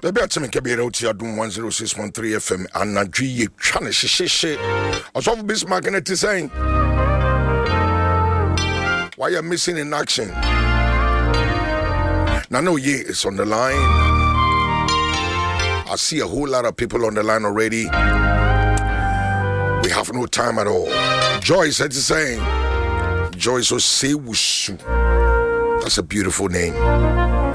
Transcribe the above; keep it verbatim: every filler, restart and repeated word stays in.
Baby at me kabira uti adum one oh six point three F M anadwi ye twa ne hyehyehye. Osofu Bismarck na ti saying why you missing in action? Nano Ye is on the line. I see a whole lot of people on the line already. We have no time at all. Joyce had to saying Joyce Osewusu. That's a beautiful name.